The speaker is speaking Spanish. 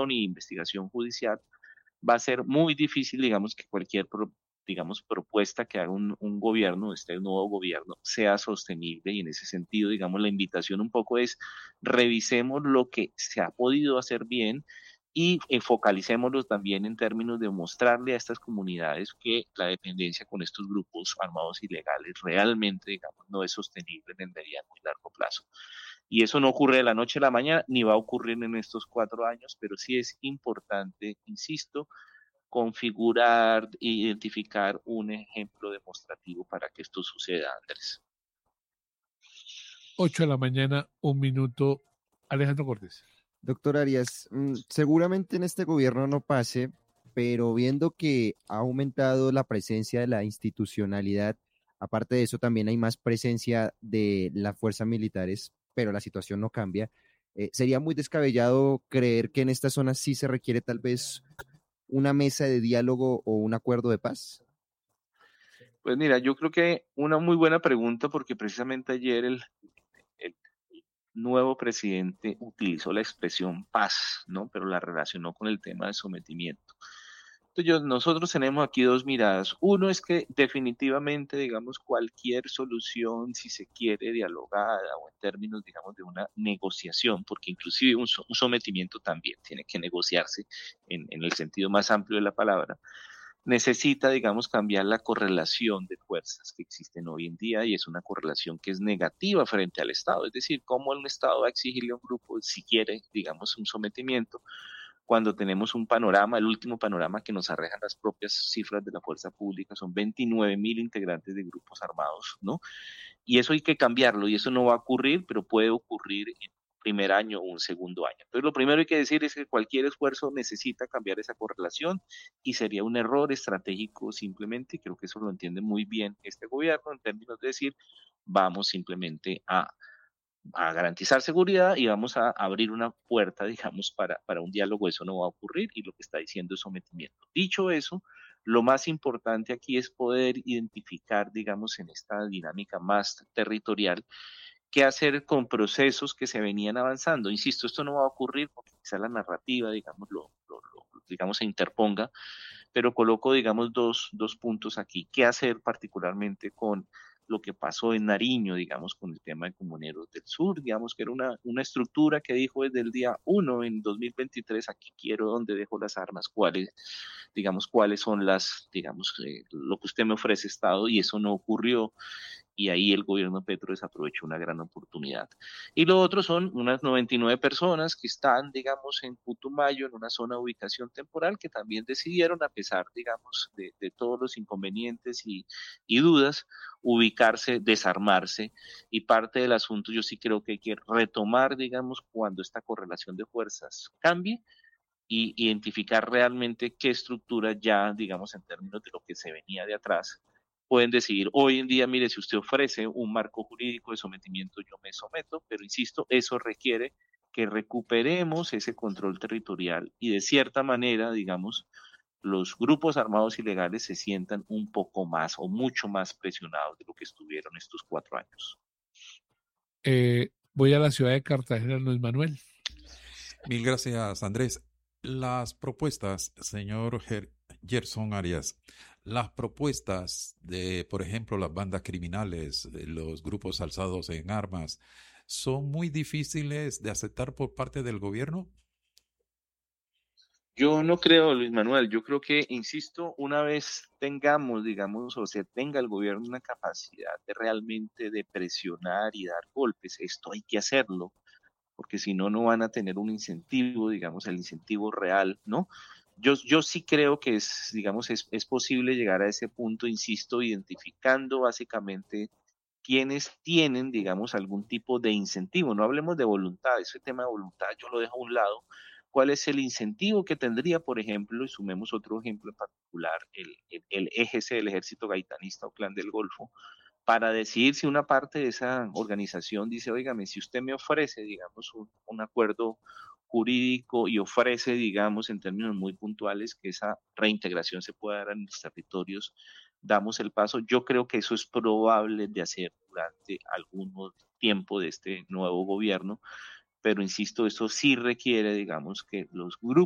persecución e investigación judicial, va a ser muy difícil, digamos, que cualquier digamos, propuesta que haga un gobierno, este nuevo gobierno, sea sostenible. Y en ese sentido, digamos, la invitación un poco es revisemos lo que se ha podido hacer bien y focalicémoslo también en términos de mostrarle a estas comunidades que la dependencia con estos grupos armados ilegales realmente, digamos, no es sostenible en el mediano y largo plazo. Y eso no ocurre de la noche a la mañana, ni va a ocurrir en estos 4 años, pero sí es importante, insisto, configurar e identificar un ejemplo demostrativo para que esto suceda, Andrés. 8 de la mañana, 1 minuto. Alejandro Cortés. Doctor Arias, seguramente en este gobierno no pase, pero viendo que ha aumentado la presencia de la institucionalidad, aparte de eso también hay más presencia de las fuerzas militares, pero la situación no cambia. Sería muy descabellado creer que en esta zona sí se requiere tal vez una mesa de diálogo o un acuerdo de paz. Pues mira, yo creo que una muy buena pregunta, porque precisamente ayer el nuevo presidente utilizó la expresión paz, ¿no? Pero la relacionó con el tema de sometimiento. Entonces, nosotros tenemos aquí dos miradas. Uno es que definitivamente, digamos, cualquier solución, si se quiere, dialogada o en términos, digamos, de una negociación, porque inclusive un sometimiento también tiene que negociarse en el sentido más amplio de la palabra, necesita, digamos, cambiar la correlación de fuerzas que existen hoy en día, y es una correlación que es negativa frente al Estado. Es decir, cómo el Estado va a exigirle a un grupo, si quiere, digamos, un sometimiento, cuando tenemos un panorama, el último panorama que nos arrojan las propias cifras de la fuerza pública, son 29.000 integrantes de grupos armados, ¿no? Y eso hay que cambiarlo, y eso no va a ocurrir, pero puede ocurrir en un primer año o un segundo año. Entonces, lo primero que hay que decir es que cualquier esfuerzo necesita cambiar esa correlación, y sería un error estratégico simplemente, y creo que eso lo entiende muy bien este gobierno, en términos de decir, vamos simplemente a garantizar seguridad y vamos a abrir una puerta, digamos, para un diálogo. Eso no va a ocurrir, y lo que está diciendo es sometimiento. Dicho eso, lo más importante aquí es poder identificar, digamos, en esta dinámica más territorial, qué hacer con procesos que se venían avanzando. Insisto, esto no va a ocurrir porque quizá la narrativa, digamos, digamos, se interponga, pero coloco, digamos, dos puntos aquí. ¿Qué hacer particularmente con lo que pasó en Nariño, digamos, con el tema de Comuneros del Sur, digamos, que era una estructura que dijo desde el día 1 en 2023, aquí quiero donde dejo las armas, cuáles son digamos, lo que usted me ofrece, Estado, y eso no ocurrió, y ahí el gobierno Petro desaprovechó una gran oportunidad. Y lo otro son unas 99 personas que están, digamos, en Putumayo, en una zona de ubicación temporal, que también decidieron, a pesar, digamos, de todos los inconvenientes y dudas, ubicarse, desarmarse. Y parte del asunto yo sí creo que hay que retomar, digamos, cuando esta correlación de fuerzas cambie, y identificar realmente qué estructura ya, digamos, en términos de lo que se venía de atrás, pueden decidir. Hoy en día, mire, si usted ofrece un marco jurídico de sometimiento, yo me someto, pero insisto, eso requiere que recuperemos ese control territorial, y de cierta manera, digamos, los grupos armados ilegales se sientan un poco más o mucho más presionados de lo que estuvieron estos 4 años. Voy a la ciudad de Cartagena, Luis Manuel. Mil gracias, Andrés. Las propuestas, señor Gerson Arias, las propuestas de, por ejemplo, las bandas criminales, de los grupos alzados en armas, ¿son muy difíciles de aceptar por parte del gobierno? Yo no creo, Luis Manuel, yo creo que, insisto, una vez tengamos, digamos, o se tenga el gobierno una capacidad de realmente de presionar y dar golpes, esto hay que hacerlo, porque si no, no van a tener un incentivo, digamos, el incentivo real, ¿no? Yo sí creo que digamos, es posible llegar a ese punto, insisto, identificando básicamente quienes tienen, digamos, algún tipo de incentivo. No hablemos de voluntad, ese tema de voluntad yo lo dejo a un lado. ¿Cuál es el incentivo que tendría, por ejemplo, y sumemos otro ejemplo en particular, el EGC, el Ejército Gaitanista o Clan del Golfo, para decidir si una parte de esa organización dice, óigame, si usted me ofrece, digamos, un acuerdo jurídico y ofrece, digamos, en términos muy puntuales, que esa reintegración se pueda dar en los territorios, damos el paso. Yo creo que eso es probable de hacer durante algún tiempo de este nuevo gobierno, pero insisto, eso sí requiere, digamos, que los grupos